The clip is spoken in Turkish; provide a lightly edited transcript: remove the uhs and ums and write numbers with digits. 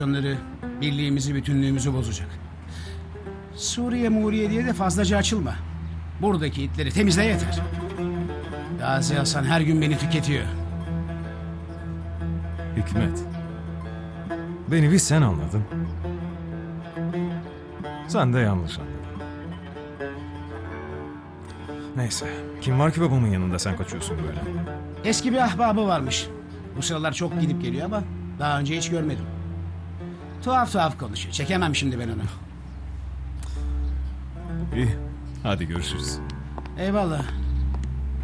operasyonları birliğimizi, bütünlüğümüzü bozacak. Suriye Muriye diye de fazlaca açılma. Buradaki itleri temizle yeter. Gazi Hasan her gün beni tüketiyor. Hikmet. Beni bir sen anladın. Sen de yanlış anladın. Neyse. Kim var ki babamın yanında sen kaçıyorsun böyle? Eski bir ahbabı varmış. Bu sıralar çok gidip geliyor ama daha önce hiç görmedim. Tuhaf tuhaf konuşuyor. Çekemem şimdi ben onu. İyi. Hadi görüşürüz. Eyvallah.